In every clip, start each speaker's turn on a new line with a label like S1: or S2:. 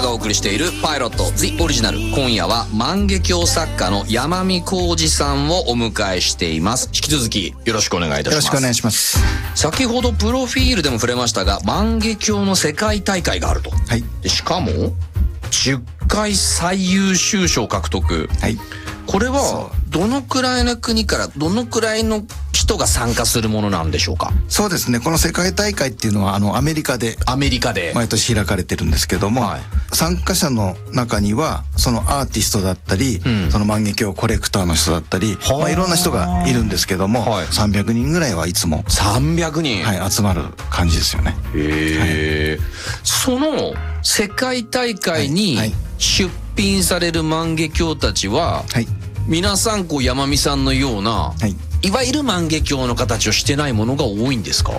S1: がお送りしているパイロット The Original。 今夜は万華鏡作家の山見浩二さんをお迎えしています。引き続きよろしくお願いいたします。
S2: よろしくお願いします。
S1: 先ほどプロフィールでも触れましたが、万華鏡の世界大会があると。
S2: はい。
S1: でしかも10回最優秀賞獲得。
S2: はい。
S1: これはどのくらいの国からどのくらいの人が参加するものなんでしょうか？
S2: そうですね。この世界大会っていうのはアメリカで毎年開かれてるんですけども、はい、参加者の中にはそのアーティストだったり、その万華鏡コレクターの人だったり、いろんな人がいるんですけども、300人ぐらいはいつも
S1: 300人、
S2: はい、集まる感じですよね。
S1: へえ、はい、その世界大会に出品される万華鏡たちは、はい、皆さん山見さんのような、はい、いわゆる万華鏡の形をしてないものが多いんですか？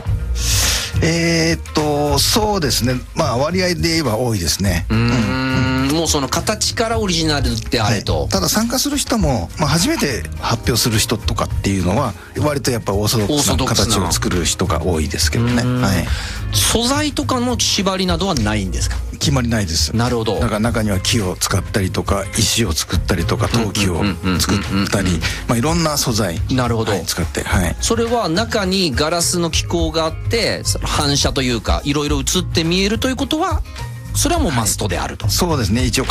S2: そうですね。まあ割合で言えば多いですね。
S1: もうその形からオリジナルであれと、はい、
S2: ただ参加する人も、初めて発表する人とかっていうのは割とやっぱオーソドックスな形を作る人が多いですけどね。はい、
S1: 素材とかの縛りなどはないんですか？
S2: 決まりないです。
S1: なるほど。
S2: だから中には木を使ったりとか石を作ったりとか陶器を作ったり、いろんな素材、
S1: なるほど、
S2: はい、使って、はい、
S1: それは中にガラスの気孔があって反射というかいろいろ映って見えるということはそれはもうマストであると。
S2: そうですね。一応